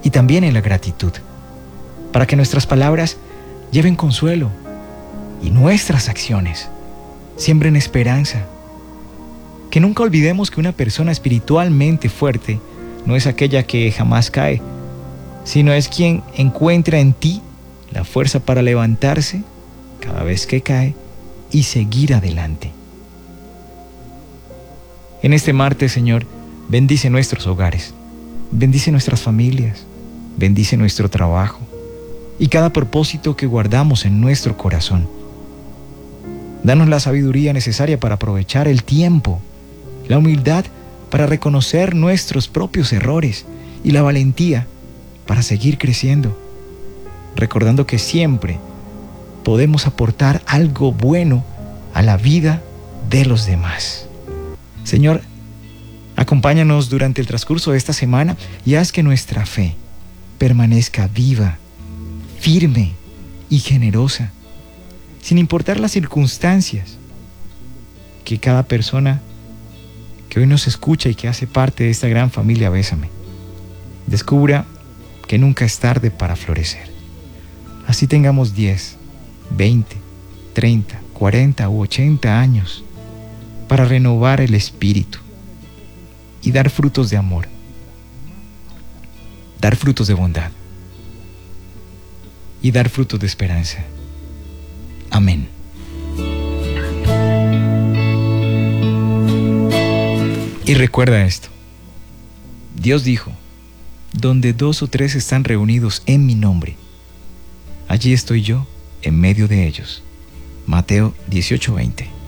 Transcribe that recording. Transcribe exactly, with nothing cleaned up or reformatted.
y también en la gratitud, para que nuestras palabras lleven consuelo y nuestras acciones siembren esperanza. Que nunca olvidemos que una persona espiritualmente fuerte no es aquella que jamás cae, sino es quien encuentra en ti la fuerza para levantarse cada vez que cae y seguir adelante. En este martes, Señor, bendice nuestros hogares, bendice nuestras familias, bendice nuestro trabajo y cada propósito que guardamos en nuestro corazón. Danos la sabiduría necesaria para aprovechar el tiempo, la humildad para reconocer nuestros propios errores y la valentía para seguir creciendo, recordando que siempre podemos aportar algo bueno a la vida de los demás. Señor, acompáñanos durante el transcurso de esta semana y haz que nuestra fe permanezca viva, firme y generosa, sin importar las circunstancias. Que cada persona que hoy nos escucha y que hace parte de esta gran familia Bésame descubra que nunca es tarde para florecer. Así tengamos diez, veinte, treinta, cuarenta u ochenta años para renovar el espíritu y dar frutos de amor, dar frutos de bondad y dar frutos de esperanza. Amén. Y recuerda esto: Dios dijo, donde dos o tres están reunidos en mi nombre, allí estoy yo en medio de ellos. Mateo dieciocho veinte.